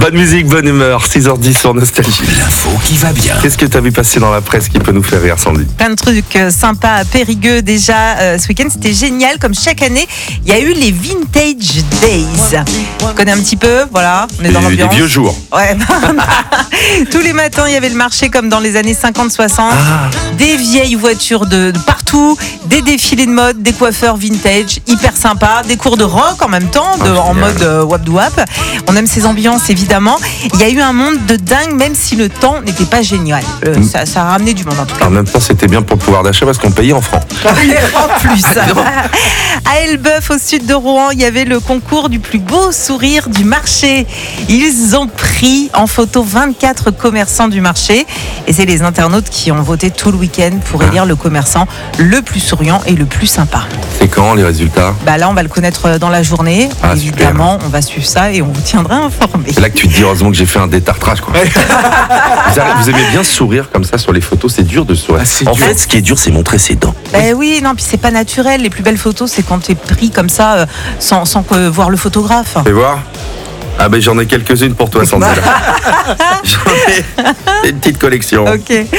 Bonne musique, bonne humeur, 6h10 sur Nostalgie. L'info qui va bien. Qu'est-ce que tu as vu passer dans la presse qui peut nous faire rire, Sandy? Plein de trucs sympas à Périgueux déjà ce week-end, c'était génial. Comme chaque année, il y a eu les Vintage Days. Tu connais un petit peu, voilà, on est dans Des l'ambiance. vieux jours. Ouais. Tous les matins, il y avait le marché comme dans les années 50-60. Des vieilles voitures de partout, des défilés de mode, des coiffeurs vintage, hyper sympa, des cours de rock en même temps, en mode wap-wap. On aime ces ambiances évidemment. Il y a eu un monde de dingue, même si le temps n'était pas génial. Ça a ramené du monde en tout cas. En même temps, c'était bien pour le pouvoir d'achat parce qu'on payait en francs. En plus. À Elbeuf, au sud de Rouen, il y avait le concours du plus beau sourire du marché. Ils ont pris en photo 24 commerçants du marché. Et c'est les internautes qui ont voté tout le week-end pour élire le commerçant le plus souriant et le plus sympa. C'est quand les résultats? Là, on va le connaître dans la journée. Ah, évidemment, on va suivre ça et on vous tiendra informé. C'est là que tu te dis heureusement que j'ai fait un détartrage, quoi. Vous aimez bien sourire comme ça sur les photos, c'est dur de sourire. En fait, ce qui est dur, c'est montrer ses dents. Oui, non, puis c'est pas naturel. Les plus belles photos, c'est quand t'es pris comme ça, sans voir le photographe. Fais voir. Ah j'en ai quelques-unes pour toi, Sandy. J'en ai une petite collection. Ok.